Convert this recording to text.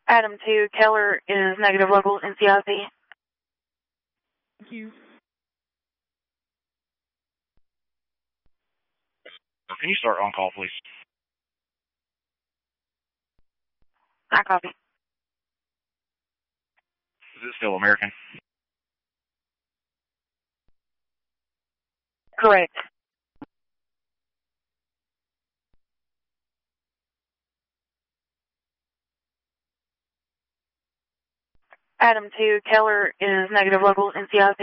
Adam 2, Keller is negative local NCIC. Thank you. Can you start on call, please? I copy. Is it still American? Correct. Adam 2, Keller is negative local NCIC.